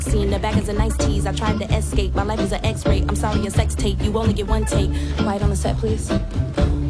Scene, the back is a nice tease. I tried to escape. My life is an X-ray. I'm sorry, a sex tape. You only get one take. Quiet on the set, please.